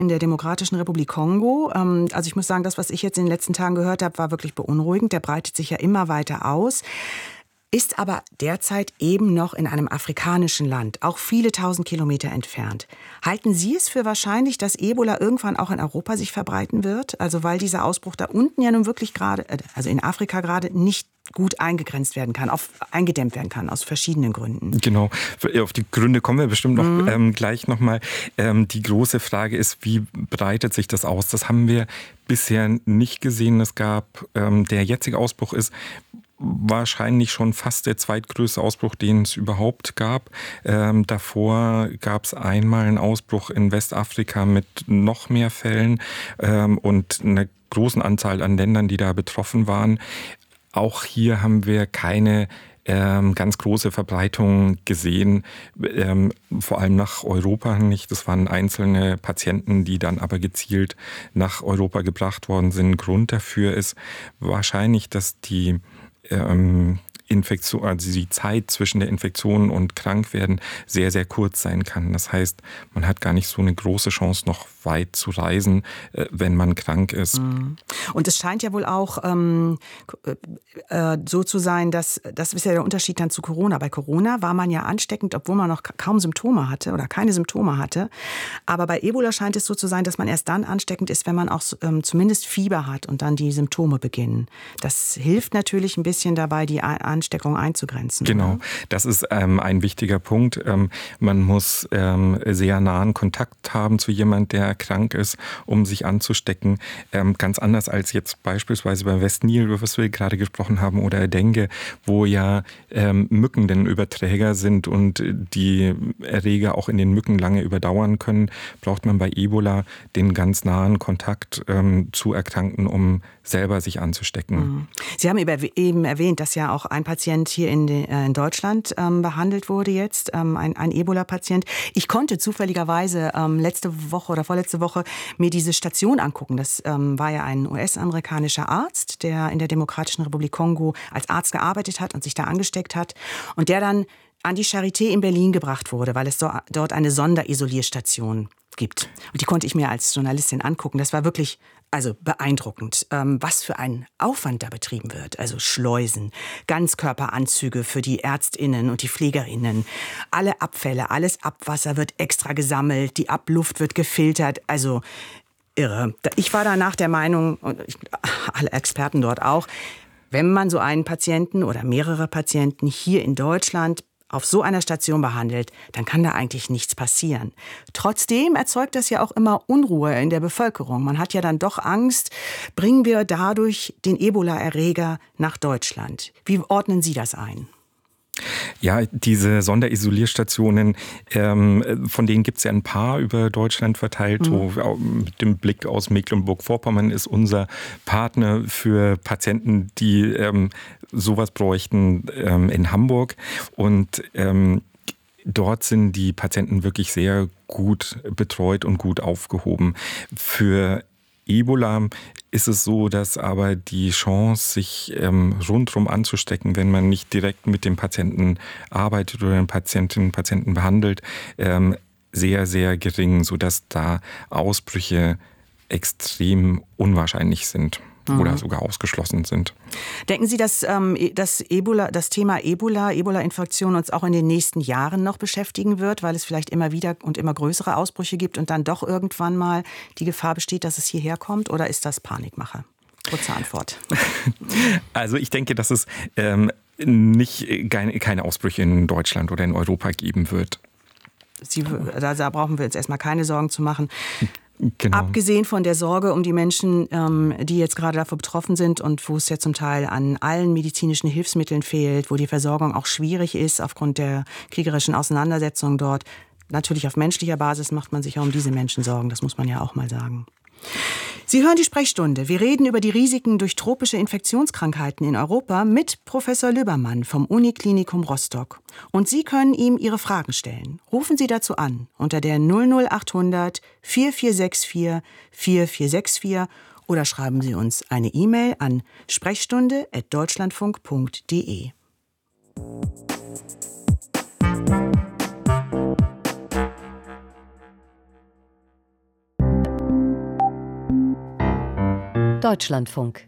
in der Demokratischen Republik Kongo. Also ich muss sagen, das, was ich jetzt in den letzten Tagen gehört habe, war wirklich beunruhigend. Der breitet sich ja immer weiter aus. Ist aber derzeit eben noch in einem afrikanischen Land, auch viele tausend Kilometer entfernt. Halten Sie es für wahrscheinlich, dass Ebola irgendwann auch in Europa sich verbreiten wird? Also weil dieser Ausbruch da unten ja nun wirklich gerade, also in Afrika gerade, nicht gut eingedämmt werden kann, aus verschiedenen Gründen. Genau, auf die Gründe kommen wir bestimmt noch gleich nochmal. Die große Frage ist, wie breitet sich das aus? Das haben wir bisher nicht gesehen. Es gab, der jetzige Ausbruch ist wahrscheinlich schon fast der zweitgrößte Ausbruch, den es überhaupt gab. Davor gab es einmal einen Ausbruch in Westafrika mit noch mehr Fällen und einer großen Anzahl an Ländern, die da betroffen waren. Auch hier haben wir keine ganz große Verbreitung gesehen, vor allem nach Europa nicht. Das waren einzelne Patienten, die dann aber gezielt nach Europa gebracht worden sind. Grund dafür ist wahrscheinlich, dass die Infektion, also die Zeit zwischen der Infektion und Krankwerden sehr, sehr kurz sein kann. Das heißt, man hat gar nicht so eine große Chance, noch weit zu reisen, wenn man krank ist. Und es scheint ja wohl auch so zu sein, das ist ja der Unterschied dann zu Corona. Bei Corona war man ja ansteckend, obwohl man noch kaum Symptome hatte oder keine Symptome hatte. Aber bei Ebola scheint es so zu sein, dass man erst dann ansteckend ist, wenn man auch zumindest Fieber hat und dann die Symptome beginnen. Das hilft natürlich ein bisschen dabei, die Ansteckung einzugrenzen. Genau, oder? das ist ein wichtiger Punkt. Man muss sehr nahen Kontakt haben zu jemandem, der krank ist, um sich anzustecken. Ganz anders als jetzt beispielsweise bei West Nile, über was wir gerade gesprochen haben, oder Dengue, wo ja Mücken den Überträger sind und die Erreger auch in den Mücken lange überdauern können, braucht man bei Ebola den ganz nahen Kontakt zu Erkrankten, um selber sich anzustecken. Sie haben eben erwähnt, dass ja auch ein Patient hier in Deutschland behandelt wurde jetzt, ein Ebola-Patient. Ich konnte zufälligerweise letzte Woche oder vorletzte Woche mir diese Station angucken. Das war ja ein US-amerikanischer Arzt, der in der Demokratischen Republik Kongo als Arzt gearbeitet hat und sich da angesteckt hat und der dann an die Charité in Berlin gebracht wurde, weil es dort eine Sonderisolierstation gibt. Und die konnte ich mir als Journalistin angucken. Das war wirklich beeindruckend, was für ein Aufwand da betrieben wird. Also Schleusen, Ganzkörperanzüge für die ÄrztInnen und die PflegerInnen. Alle Abfälle, alles Abwasser wird extra gesammelt, die Abluft wird gefiltert. Also irre. Ich war danach der Meinung, und alle Experten dort auch, wenn man so einen Patienten oder mehrere Patienten hier in Deutschland auf so einer Station behandelt, dann kann da eigentlich nichts passieren. Trotzdem erzeugt das ja auch immer Unruhe in der Bevölkerung. Man hat ja dann doch Angst, bringen wir dadurch den Ebola-Erreger nach Deutschland. Wie ordnen Sie das ein? Ja, diese Sonderisolierstationen, von denen gibt es ja ein paar über Deutschland verteilt. So, mit dem Blick aus Mecklenburg-Vorpommern ist unser Partner für Patienten, die sowas bräuchten, in Hamburg. Und dort sind die Patienten wirklich sehr gut betreut und gut aufgehoben. Für Ebola ist es so, dass aber die Chance, sich rundherum anzustecken, wenn man nicht direkt mit dem Patienten arbeitet oder den Patienten behandelt, sehr, sehr gering, sodass da Ausbrüche extrem unwahrscheinlich sind oder sogar ausgeschlossen sind. Denken Sie, dass das Thema Ebola-Infektion uns auch in den nächsten Jahren noch beschäftigen wird, weil es vielleicht immer wieder und immer größere Ausbrüche gibt und dann doch irgendwann mal die Gefahr besteht, dass es hierher kommt? Oder ist das Panikmache? Kurze Antwort. Also ich denke, dass es keine Ausbrüche in Deutschland oder in Europa geben wird. Da brauchen wir uns erstmal keine Sorgen zu machen. Genau. Abgesehen von der Sorge um die Menschen, die jetzt gerade davon betroffen sind und wo es ja zum Teil an allen medizinischen Hilfsmitteln fehlt, wo die Versorgung auch schwierig ist aufgrund der kriegerischen Auseinandersetzungen dort. Natürlich auf menschlicher Basis macht man sich ja um diese Menschen Sorgen, das muss man ja auch mal sagen. Sie hören die Sprechstunde. Wir reden über die Risiken durch tropische Infektionskrankheiten in Europa mit Professor Lübbermann vom Uniklinikum Rostock. Und Sie können ihm Ihre Fragen stellen. Rufen Sie dazu an unter der 00800 4464 4464 oder schreiben Sie uns eine E-Mail an sprechstunde@deutschlandfunk.de. Deutschlandfunk.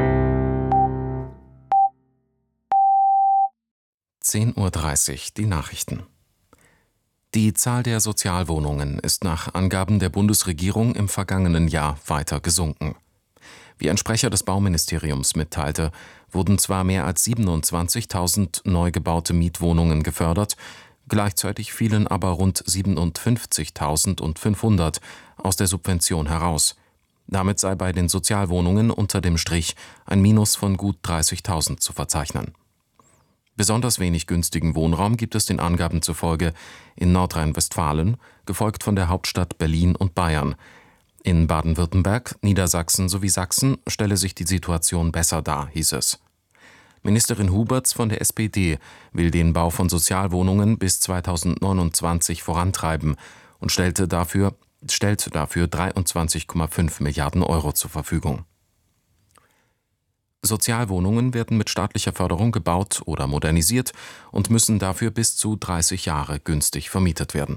10:30 Uhr, die Nachrichten. Die Zahl der Sozialwohnungen ist nach Angaben der Bundesregierung im vergangenen Jahr weiter gesunken. Wie ein Sprecher des Bauministeriums mitteilte, wurden zwar mehr als 27.000 neu gebaute Mietwohnungen gefördert, gleichzeitig fielen aber rund 57.500 aus der Subvention heraus. Damit sei bei den Sozialwohnungen unter dem Strich ein Minus von gut 30.000 zu verzeichnen. Besonders wenig günstigen Wohnraum gibt es den Angaben zufolge in Nordrhein-Westfalen, gefolgt von der Hauptstadt Berlin und Bayern. In Baden-Württemberg, Niedersachsen sowie Sachsen stelle sich die Situation besser dar, hieß es. Ministerin Huberts von der SPD will den Bau von Sozialwohnungen bis 2029 vorantreiben und stellt dafür 23,5 Milliarden Euro zur Verfügung. Sozialwohnungen werden mit staatlicher Förderung gebaut oder modernisiert und müssen dafür bis zu 30 Jahre günstig vermietet werden.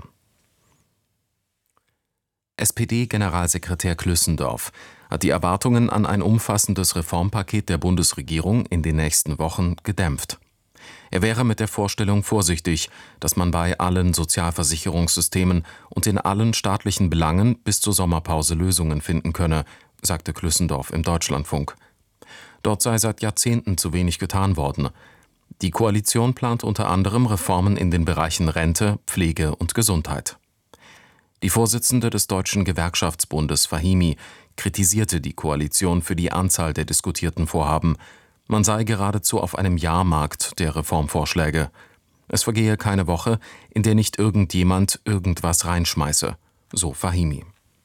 SPD-Generalsekretär Klüssendorf hat die Erwartungen an ein umfassendes Reformpaket der Bundesregierung in den nächsten Wochen gedämpft. Er wäre mit der Vorstellung vorsichtig, dass man bei allen Sozialversicherungssystemen und in allen staatlichen Belangen bis zur Sommerpause Lösungen finden könne, sagte Klüssendorf im Deutschlandfunk. Dort sei seit Jahrzehnten zu wenig getan worden. Die Koalition plant unter anderem Reformen in den Bereichen Rente, Pflege und Gesundheit. Die Vorsitzende des Deutschen Gewerkschaftsbundes Fahimi kritisierte die Koalition für die Anzahl der diskutierten Vorhaben. Man sei geradezu auf einem Jahrmarkt der Reformvorschläge. Es vergehe keine Woche, in der nicht irgendjemand irgendwas reinschmeiße, so Fahimi.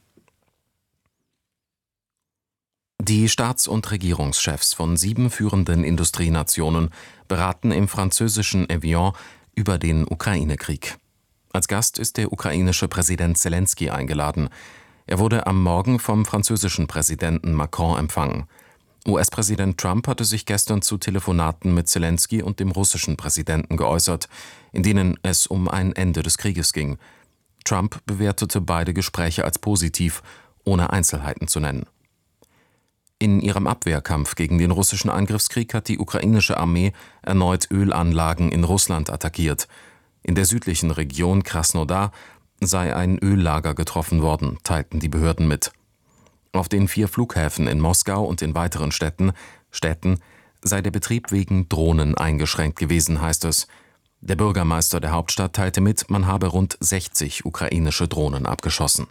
Die Staats- und Regierungschefs von 7 führenden Industrienationen beraten im französischen Evian über den Ukraine-Krieg. Als Gast ist der ukrainische Präsident Selenskyj eingeladen. Er wurde am Morgen vom französischen Präsidenten Macron empfangen. US-Präsident Trump hatte sich gestern zu Telefonaten mit Selenskyj und dem russischen Präsidenten geäußert, in denen es um ein Ende des Krieges ging. Trump bewertete beide Gespräche als positiv, ohne Einzelheiten zu nennen. In ihrem Abwehrkampf gegen den russischen Angriffskrieg hat die ukrainische Armee erneut Ölanlagen in Russland attackiert. In der südlichen Region Krasnodar sei ein Öllager getroffen worden, teilten die Behörden mit. Auf den 4 Flughäfen in Moskau und in weiteren Städten sei der Betrieb wegen Drohnen eingeschränkt gewesen, heißt es. Der Bürgermeister der Hauptstadt teilte mit, man habe rund 60 ukrainische Drohnen abgeschossen.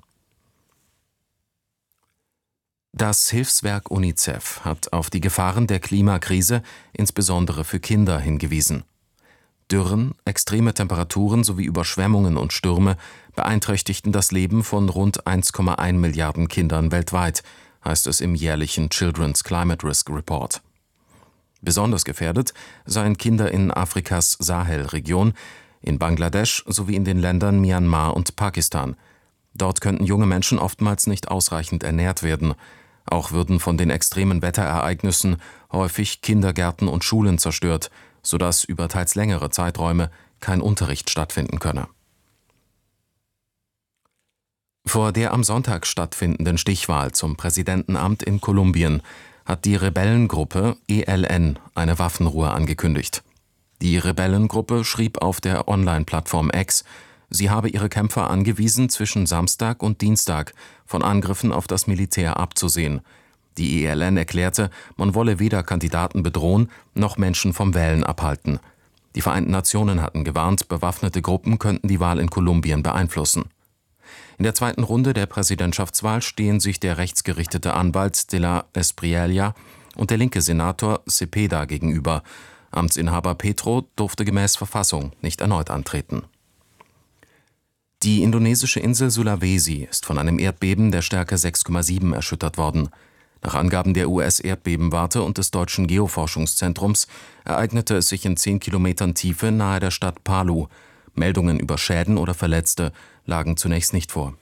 Das Hilfswerk UNICEF hat auf die Gefahren der Klimakrise insbesondere für Kinder hingewiesen. Dürren, extreme Temperaturen sowie Überschwemmungen und Stürme beeinträchtigten das Leben von rund 1,1 Milliarden Kindern weltweit, heißt es im jährlichen Children's Climate Risk Report. Besonders gefährdet seien Kinder in Afrikas Sahel-Region, in Bangladesch sowie in den Ländern Myanmar und Pakistan. Dort könnten junge Menschen oftmals nicht ausreichend ernährt werden. Auch würden von den extremen Wetterereignissen häufig Kindergärten und Schulen zerstört, sodass über teils längere Zeiträume kein Unterricht stattfinden könne. Vor der am Sonntag stattfindenden Stichwahl zum Präsidentenamt in Kolumbien hat die Rebellengruppe ELN eine Waffenruhe angekündigt. Die Rebellengruppe schrieb auf der Online-Plattform X, sie habe ihre Kämpfer angewiesen, zwischen Samstag und Dienstag von Angriffen auf das Militär abzusehen. Die ELN erklärte, man wolle weder Kandidaten bedrohen noch Menschen vom Wählen abhalten. Die Vereinten Nationen hatten gewarnt, bewaffnete Gruppen könnten die Wahl in Kolumbien beeinflussen. In der zweiten Runde der Präsidentschaftswahl stehen sich der rechtsgerichtete Anwalt de la Espriella und der linke Senator Cepeda gegenüber. Amtsinhaber Petro durfte gemäß Verfassung nicht erneut antreten. Die indonesische Insel Sulawesi ist von einem Erdbeben der Stärke 6,7 erschüttert worden. Nach Angaben der US-Erdbebenwarte und des Deutschen Geoforschungszentrums ereignete es sich in 10 Kilometern Tiefe nahe der Stadt Palu. Meldungen über Schäden oder Verletzte lagen zunächst nicht vor.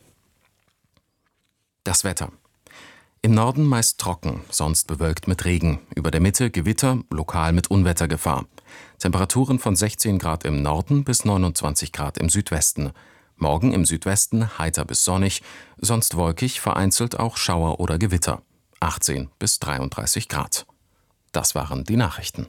Das Wetter. Im Norden meist trocken, sonst bewölkt mit Regen. Über der Mitte Gewitter, lokal mit Unwettergefahr. Temperaturen von 16 Grad im Norden bis 29 Grad im Südwesten. Morgen im Südwesten heiter bis sonnig, sonst wolkig, vereinzelt auch Schauer oder Gewitter. 18 bis 33 Grad. Das waren die Nachrichten.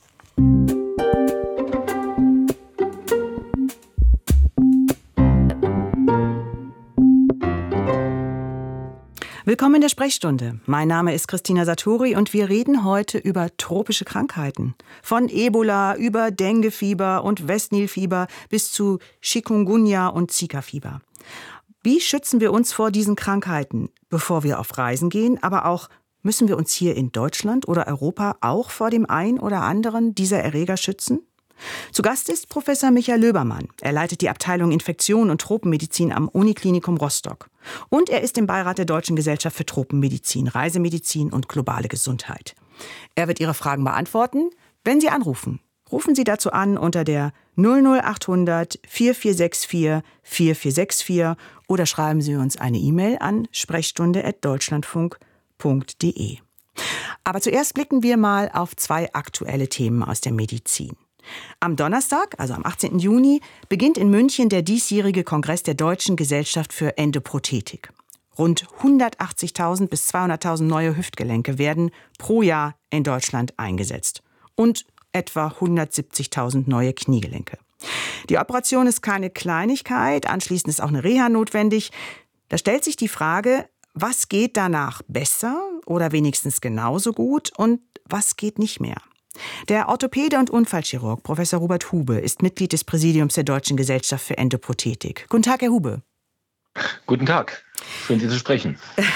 Willkommen in der Sprechstunde. Mein Name ist Christina Sartori und wir reden heute über tropische Krankheiten. Von Ebola über Denguefieber und Westnilfieber bis zu Chikungunya und Zika-Fieber. Wie schützen wir uns vor diesen Krankheiten, bevor wir auf Reisen gehen? Aber auch, müssen wir uns hier in Deutschland oder Europa auch vor dem einen oder anderen dieser Erreger schützen? Zu Gast ist Professor Michael Löbermann. Er leitet die Abteilung Infektion und Tropenmedizin am Uniklinikum Rostock. Und er ist im Beirat der Deutschen Gesellschaft für Tropenmedizin, Reisemedizin und globale Gesundheit. Er wird Ihre Fragen beantworten, wenn Sie anrufen. Rufen Sie dazu an unter der 00800 4464 4464 oder schreiben Sie uns eine E-Mail an sprechstunde@deutschlandfunk.de. Aber zuerst blicken wir mal auf zwei aktuelle Themen aus der Medizin. Am Donnerstag, also am 18. Juni, beginnt in München der diesjährige Kongress der Deutschen Gesellschaft für Endoprothetik. Rund 180.000 bis 200.000 neue Hüftgelenke werden pro Jahr in Deutschland eingesetzt. Und etwa 170.000 neue Kniegelenke. Die Operation ist keine Kleinigkeit, anschließend ist auch eine Reha notwendig. Da stellt sich die Frage, was geht danach besser oder wenigstens genauso gut und was geht nicht mehr? Der Orthopäde und Unfallchirurg Professor Robert Hube ist Mitglied des Präsidiums der Deutschen Gesellschaft für Endoprothetik. Guten Tag, Herr Hube. Guten Tag, schön Sie zu sprechen.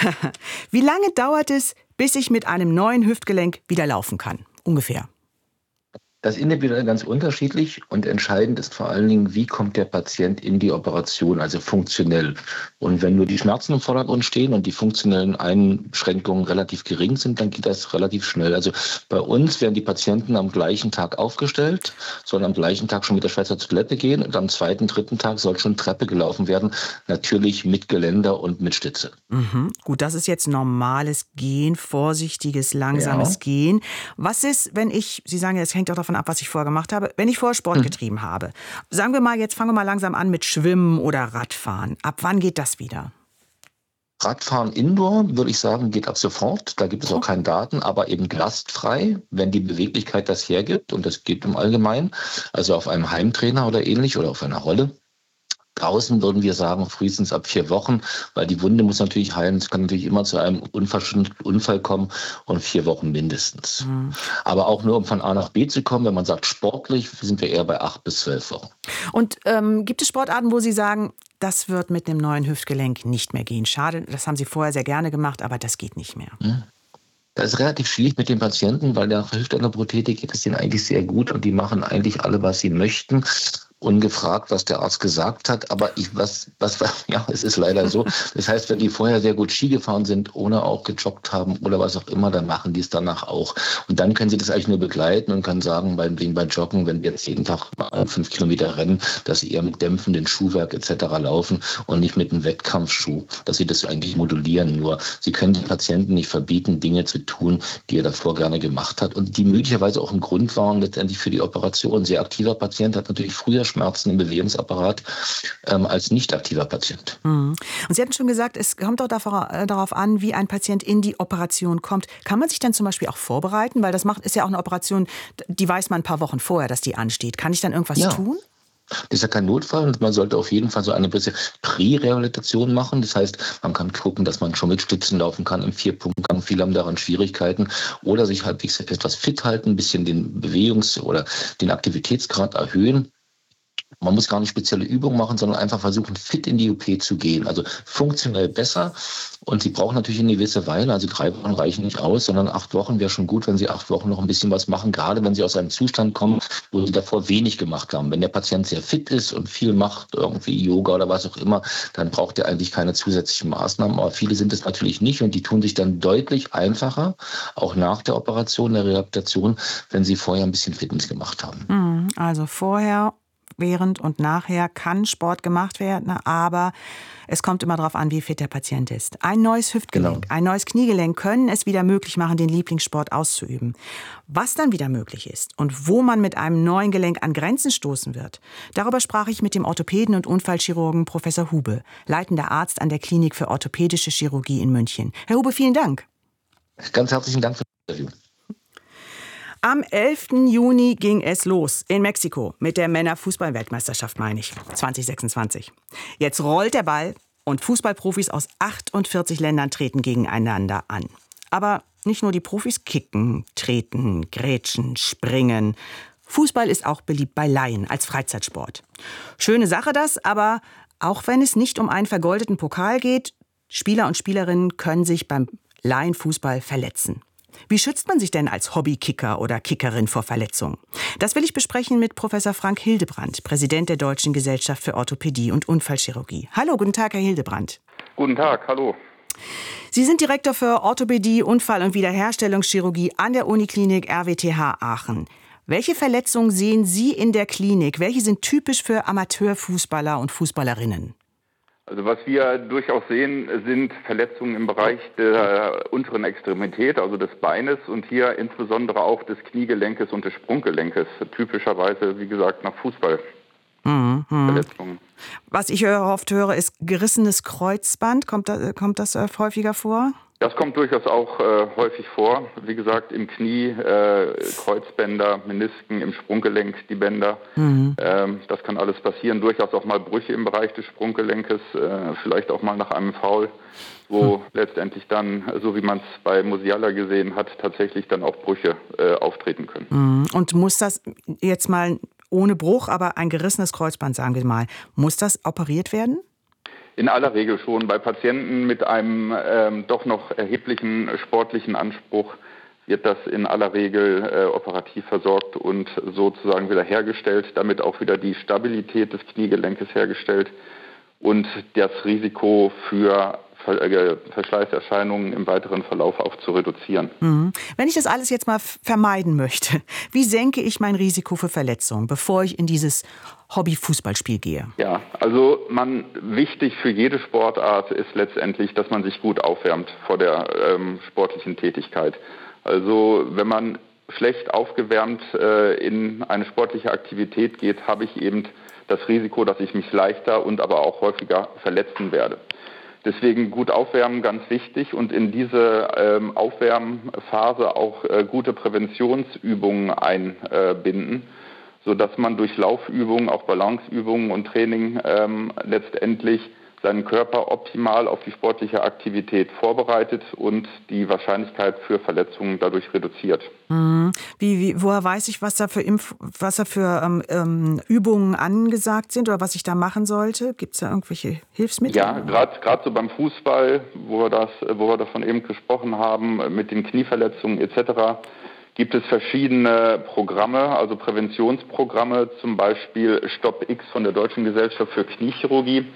Wie lange dauert es, bis ich mit einem neuen Hüftgelenk wieder laufen kann? Ungefähr. Das ist individuell ganz unterschiedlich und entscheidend ist vor allen Dingen, wie kommt der Patient in die Operation, also funktionell. Und wenn nur die Schmerzen im Vordergrund stehen und die funktionellen Einschränkungen relativ gering sind, dann geht das relativ schnell. Also bei uns werden die Patienten am gleichen Tag aufgestellt, sollen am gleichen Tag schon mit der Schwester zur Toilette gehen und am zweiten, dritten Tag soll schon Treppe gelaufen werden, natürlich mit Geländer und mit Stütze. Gut, das ist jetzt normales Gehen, vorsichtiges, langsames Gehen. Was ist, wenn Sie sagen, es hängt auch davon ab, was ich vorher gemacht habe, wenn ich vorher Sport getrieben habe. Sagen wir mal, jetzt fangen wir mal langsam an mit Schwimmen oder Radfahren. Ab wann geht das wieder? Radfahren Indoor, würde ich sagen, geht ab sofort. Da gibt es auch keine Daten, aber eben lastfrei, wenn die Beweglichkeit das hergibt. Und das geht im Allgemeinen. Also auf einem Heimtrainer oder ähnlich oder auf einer Rolle. Draußen würden wir sagen, frühestens ab 4 Wochen, weil die Wunde muss natürlich heilen. Es kann natürlich immer zu einem unverschulden Unfall kommen und 4 Wochen mindestens. Aber auch nur, um von A nach B zu kommen, wenn man sagt sportlich, sind wir eher bei 8 bis 12 Wochen. Und gibt es Sportarten, wo Sie sagen, das wird mit einem neuen Hüftgelenk nicht mehr gehen? Schade, das haben Sie vorher sehr gerne gemacht, aber das geht nicht mehr. Das ist relativ schwierig mit den Patienten, weil der Hüftendoprothetik geht es denen eigentlich sehr gut und die machen eigentlich alle, was sie möchten. Ungefragt, was der Arzt gesagt hat, aber es ist leider so. Das heißt, wenn die vorher sehr gut Ski gefahren sind, ohne auch gejoggt haben oder was auch immer, dann machen die es danach auch. Und dann können sie das eigentlich nur begleiten und können sagen, bei Joggen, wenn wir jetzt jeden Tag mal 5 Kilometer rennen, dass sie eher mit dämpfendem Schuhwerk etc. laufen und nicht mit einem Wettkampfschuh, dass sie das eigentlich modulieren. Nur sie können den Patienten nicht verbieten, Dinge zu tun, die er davor gerne gemacht hat und die möglicherweise auch ein Grund waren letztendlich für die Operation. Ein sehr aktiver Patient hat natürlich früher Schmerzen im Bewegungsapparat als nicht aktiver Patient. Und Sie hatten schon gesagt, es kommt auch darauf an, wie ein Patient in die Operation kommt. Kann man sich dann zum Beispiel auch vorbereiten? Weil ist ja auch eine Operation, die weiß man ein paar Wochen vorher, dass die ansteht. Kann ich dann irgendwas tun? Das ist ja kein Notfall und man sollte auf jeden Fall so eine bisschen Prä-Rehabilitation machen. Das heißt, man kann gucken, dass man schon mit Stützen laufen kann im 4-Punkt-Gang. Viele haben daran Schwierigkeiten oder sich halbwegs etwas fit halten, ein bisschen den oder den Aktivitätsgrad erhöhen. Man muss gar nicht spezielle Übungen machen, sondern einfach versuchen, fit in die OP zu gehen. Also funktionell besser. Und Sie brauchen natürlich eine gewisse Weile. Also 3 Wochen reichen nicht aus, sondern 8 Wochen wäre schon gut, wenn Sie 8 Wochen noch ein bisschen was machen. Gerade wenn Sie aus einem Zustand kommen, wo Sie davor wenig gemacht haben. Wenn der Patient sehr fit ist und viel macht, irgendwie Yoga oder was auch immer, dann braucht er eigentlich keine zusätzlichen Maßnahmen. Aber viele sind es natürlich nicht und die tun sich dann deutlich einfacher, auch nach der Operation, der Rehabilitation, wenn sie vorher ein bisschen Fitness gemacht haben. Also vorher, während und nachher kann Sport gemacht werden, aber es kommt immer darauf an, wie fit der Patient ist. Ein neues Hüftgelenk, ein neues Kniegelenk können es wieder möglich machen, den Lieblingssport auszuüben. Was dann wieder möglich ist und wo man mit einem neuen Gelenk an Grenzen stoßen wird, darüber sprach ich mit dem Orthopäden und Unfallchirurgen Professor Hube, leitender Arzt an der Klinik für orthopädische Chirurgie in München. Herr Hube, vielen Dank. Ganz herzlichen Dank für das Interview. Am 11. Juni ging es los in Mexiko mit der Männerfußball-Weltmeisterschaft, 2026. Jetzt rollt der Ball und Fußballprofis aus 48 Ländern treten gegeneinander an. Aber nicht nur die Profis kicken, treten, grätschen, springen. Fußball ist auch beliebt bei Laien als Freizeitsport. Schöne Sache das, aber auch wenn es nicht um einen vergoldeten Pokal geht, Spieler und Spielerinnen können sich beim Laienfußball verletzen. Wie schützt man sich denn als Hobbykicker oder Kickerin vor Verletzungen? Das will ich besprechen mit Professor Frank Hildebrandt, Präsident der Deutschen Gesellschaft für Orthopädie und Unfallchirurgie. Hallo, guten Tag, Herr Hildebrandt. Guten Tag, hallo. Sie sind Direktor für Orthopädie, Unfall- und Wiederherstellungschirurgie an der Uniklinik RWTH Aachen. Welche Verletzungen sehen Sie in der Klinik? Welche sind typisch für Amateurfußballer und Fußballerinnen? Also was wir durchaus sehen, sind Verletzungen im Bereich der unteren Extremität, also des Beines und hier insbesondere auch des Kniegelenkes und des Sprunggelenkes. Typischerweise, wie gesagt, nach Fußballverletzungen. Was ich oft höre, ist gerissenes Kreuzband. Kommt das häufiger vor? Das kommt durchaus auch häufig vor. Wie gesagt, im Knie, Kreuzbänder, Menisken, im Sprunggelenk die Bänder. Das kann alles passieren. Durchaus auch mal Brüche im Bereich des Sprunggelenkes, vielleicht auch mal nach einem Foul, wo letztendlich dann, so wie man es bei Musiala gesehen hat, tatsächlich dann auch Brüche auftreten können. Und muss das jetzt mal ohne Bruch, aber ein gerissenes Kreuzband, sagen wir mal, muss das operiert werden? In aller Regel schon. Bei Patienten mit einem doch noch erheblichen sportlichen Anspruch wird das in aller Regel operativ versorgt und sozusagen wieder hergestellt, damit auch wieder die Stabilität des Kniegelenkes hergestellt und das Risiko für Verschleißerscheinungen im weiteren Verlauf auch zu reduzieren. Wenn ich das alles jetzt mal vermeiden möchte, wie senke ich mein Risiko für Verletzungen, bevor ich in dieses Hobby-Fußballspiel gehe? Ja, also wichtig für jede Sportart ist letztendlich, dass man sich gut aufwärmt vor der sportlichen Tätigkeit. Also wenn man schlecht aufgewärmt in eine sportliche Aktivität geht, habe ich eben das Risiko, dass ich mich leichter und aber auch häufiger verletzen werde. Deswegen gut aufwärmen, ganz wichtig, und in diese Aufwärmphase auch gute Präventionsübungen einbinden, sodass man durch Laufübungen, auch Balanceübungen und Training letztendlich seinen Körper optimal auf die sportliche Aktivität vorbereitet und die Wahrscheinlichkeit für Verletzungen dadurch reduziert. Woher weiß ich, was da für Übungen angesagt sind oder was ich da machen sollte? Gibt es da irgendwelche Hilfsmittel? Ja, gerade so beim Fußball, wo wir davon eben gesprochen haben, mit den Knieverletzungen etc., gibt es verschiedene Programme, also Präventionsprogramme, zum Beispiel Stopp X von der Deutschen Gesellschaft für Kniechirurgie,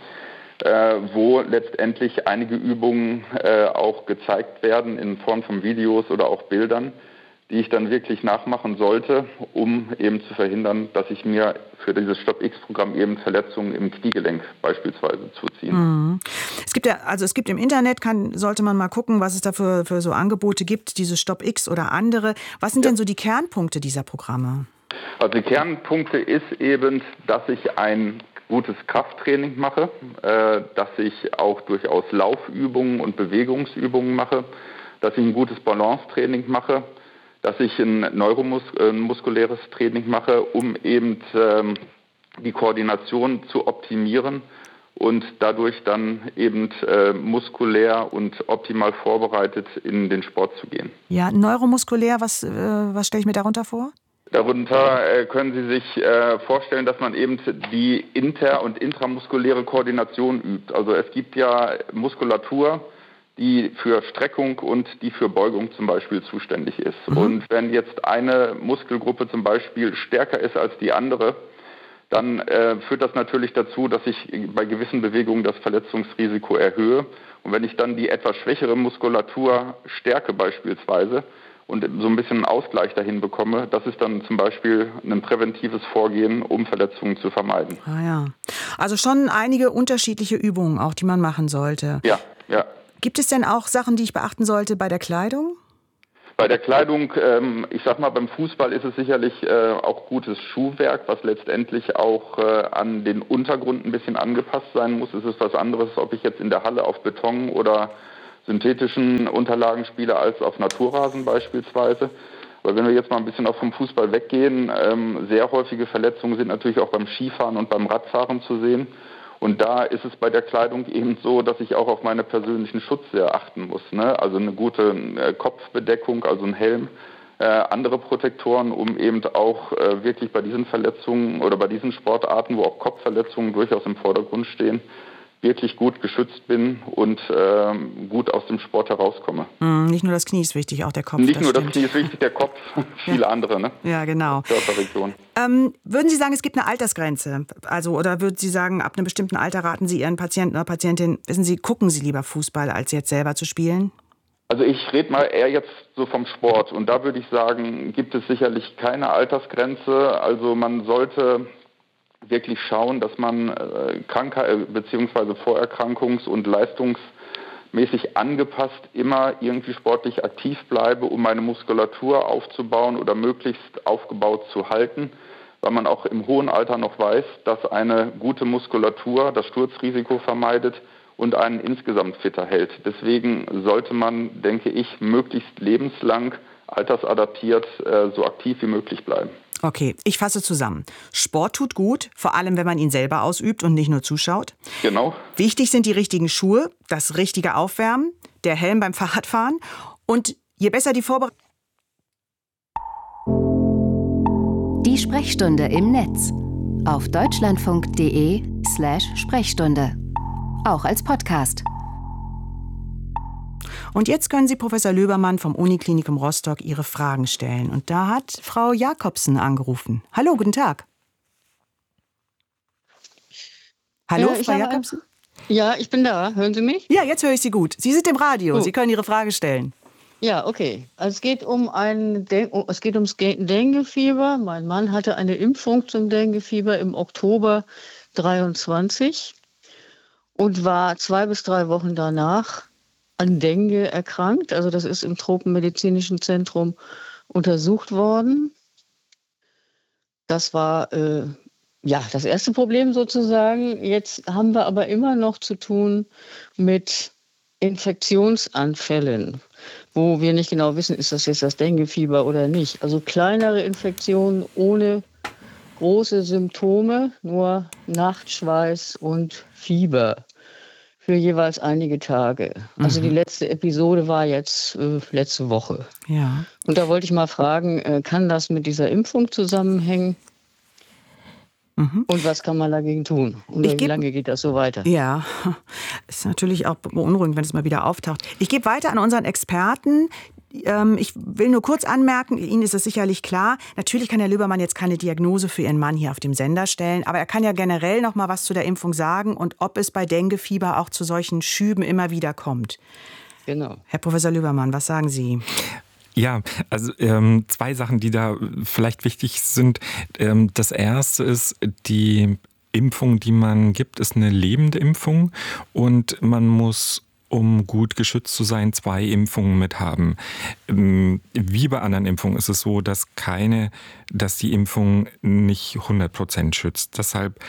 wo letztendlich einige Übungen auch gezeigt werden in Form von Videos oder auch Bildern, die ich dann wirklich nachmachen sollte, um eben zu verhindern, dass ich mir für dieses Stopp-X-Programm eben Verletzungen im Kniegelenk beispielsweise zuziehen. Es gibt im Internet, sollte man mal gucken, was es da für so Angebote gibt, diese Stopp-X oder andere. Was sind denn so die Kernpunkte dieser Programme? Also die Kernpunkte ist eben, dass ich ein gutes Krafttraining mache, dass ich auch durchaus Laufübungen und Bewegungsübungen mache, dass ich ein gutes Balancetraining mache, dass ich ein neuromuskuläres Training mache, um eben die Koordination zu optimieren und dadurch dann eben muskulär und optimal vorbereitet in den Sport zu gehen. Ja, neuromuskulär, was stelle ich mir darunter vor? Darunter können Sie sich vorstellen, dass man eben die inter- und intramuskuläre Koordination übt. Also es gibt ja Muskulatur, die für Streckung und die für Beugung zum Beispiel zuständig ist. Und wenn jetzt eine Muskelgruppe zum Beispiel stärker ist als die andere, dann führt das natürlich dazu, dass ich bei gewissen Bewegungen das Verletzungsrisiko erhöhe. Und wenn ich dann die etwas schwächere Muskulatur stärke beispielsweise und so ein bisschen einen Ausgleich dahin bekomme, das ist dann zum Beispiel ein präventives Vorgehen, um Verletzungen zu vermeiden. Ah ja, also schon einige unterschiedliche Übungen auch, die man machen sollte. Ja. Gibt es denn auch Sachen, die ich beachten sollte bei der Kleidung? Bei der Kleidung, ich sag mal, beim Fußball ist es sicherlich auch gutes Schuhwerk, was letztendlich auch an den Untergrund ein bisschen angepasst sein muss. Es ist was anderes, ob ich jetzt in der Halle auf Beton oder synthetischen Unterlagen spiele als auf Naturrasen beispielsweise. Aber wenn wir jetzt mal ein bisschen auch vom Fußball weggehen, sehr häufige Verletzungen sind natürlich auch beim Skifahren und beim Radfahren zu sehen. Und da ist es bei der Kleidung eben so, dass ich auch auf meine persönlichen Schutz sehr achten muss, ne? Also eine gute Kopfbedeckung, also ein Helm, andere Protektoren, um eben auch wirklich bei diesen Verletzungen oder bei diesen Sportarten, wo auch Kopfverletzungen durchaus im Vordergrund stehen, wirklich gut geschützt bin und gut aus dem Sport herauskomme. Nicht nur das Knie ist wichtig, auch der Kopf. Nicht nur das Knie ist wichtig, der Kopf, viele andere, ne? Ja, genau. Körperregionen. Würden Sie sagen, es gibt eine Altersgrenze? Also, oder würden Sie sagen, ab einem bestimmten Alter raten Sie Ihren Patienten oder Patientin, wissen Sie, gucken Sie lieber Fußball, als jetzt selber zu spielen? Also ich rede mal eher jetzt so vom Sport. Und da würde ich sagen, gibt es sicherlich keine Altersgrenze. Also man sollte wirklich schauen, dass man beziehungsweise vorerkrankungs- und leistungsmäßig angepasst immer irgendwie sportlich aktiv bleibe, um meine Muskulatur aufzubauen oder möglichst aufgebaut zu halten, weil man auch im hohen Alter noch weiß, dass eine gute Muskulatur das Sturzrisiko vermeidet und einen insgesamt fitter hält. Deswegen sollte man, denke ich, möglichst lebenslang, altersadaptiert, so aktiv wie möglich bleiben. Okay, ich fasse zusammen. Sport tut gut, vor allem wenn man ihn selber ausübt und nicht nur zuschaut. Genau. Wichtig sind die richtigen Schuhe, das richtige Aufwärmen, der Helm beim Fahrradfahren und je besser die Vorbereitung. Die Sprechstunde im Netz auf deutschlandfunk.de/Sprechstunde. Auch als Podcast. Und jetzt können Sie Professor Löbermann vom Uniklinikum Rostock Ihre Fragen stellen. Und da hat Frau Jakobsen angerufen. Hallo, guten Tag. Hallo, Frau Jakobsen? Ja, ich bin da. Hören Sie mich? Ja, jetzt höre ich Sie gut. Sie sind im Radio. Oh. Sie können Ihre Frage stellen. Ja, okay. Also es geht ums Denguefieber. Mein Mann hatte eine Impfung zum Denguefieber im Oktober 23 und war 2 bis 3 Wochen danach an Dengue erkrankt. Also das ist im Tropenmedizinischen Zentrum untersucht worden. Das war das erste Problem sozusagen. Jetzt haben wir aber immer noch zu tun mit Infektionsanfällen, wo wir nicht genau wissen, ist das jetzt das Denguefieber oder nicht. Also kleinere Infektionen ohne große Symptome, nur Nachtschweiß und Fieber für jeweils einige Tage. Also die letzte Episode war jetzt letzte Woche. Ja. Und da wollte ich mal fragen, kann das mit dieser Impfung zusammenhängen? Und was kann man dagegen tun? Und wie lange geht das so weiter? Ja, ist natürlich auch beunruhigend, wenn es mal wieder auftaucht. Ich gebe weiter an unseren Experten. Ich will nur kurz anmerken, Ihnen ist es sicherlich klar, natürlich kann Herr Löbermann jetzt keine Diagnose für Ihren Mann hier auf dem Sender stellen, aber er kann ja generell noch mal was zu der Impfung sagen und ob es bei Denguefieber auch zu solchen Schüben immer wieder kommt. Genau. Herr Professor Löbermann, was sagen Sie? Ja, also 2 Sachen, die da vielleicht wichtig sind. Das erste ist, die Impfung, die man gibt, ist eine lebende Impfung und man muss, um gut geschützt zu sein, 2 Impfungen mit haben. Wie bei anderen Impfungen ist es so, dass die Impfung nicht 100% schützt. Deshalb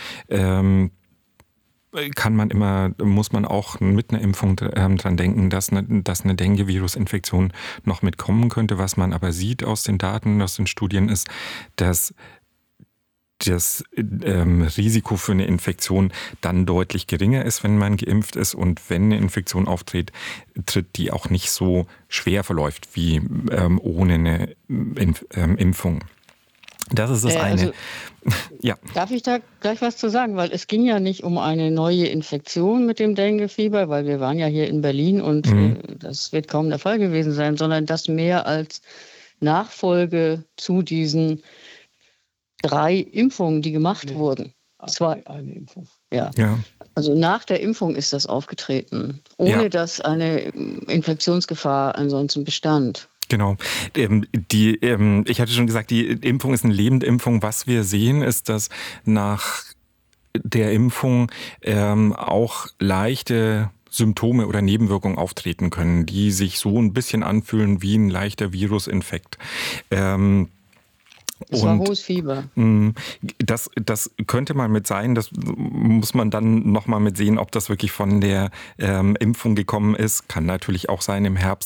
muss man auch mit einer Impfung dran denken, dass eine Dengue-Virus-Infektion noch mitkommen könnte. Was man aber sieht aus den Daten, aus den Studien ist, dass das Risiko für eine Infektion dann deutlich geringer ist, wenn man geimpft ist und wenn eine Infektion auftritt, die auch nicht so schwer verläuft wie ohne eine Impfung. Das ist das eine. Also, ja. Darf ich da gleich was zu sagen? Weil es ging ja nicht um eine neue Infektion mit dem Denguefieber, weil wir waren ja hier in Berlin und das wird kaum der Fall gewesen sein, sondern das mehr als Nachfolge zu diesen 3 Impfungen, die gemacht wurden. Eine Impfung. Ja. Ja. Also nach der Impfung ist das aufgetreten, ohne dass eine Infektionsgefahr ansonsten bestand. Genau. Ich hatte schon gesagt, die Impfung ist eine lebende Impfung. Was wir sehen, ist, dass nach der Impfung auch leichte Symptome oder Nebenwirkungen auftreten können, die sich so ein bisschen anfühlen wie ein leichter Virusinfekt. Es war hohes Fieber. Das könnte mal mit sein, das muss man dann nochmal mit sehen, ob das wirklich von der Impfung gekommen ist. Kann natürlich auch sein im Herbst,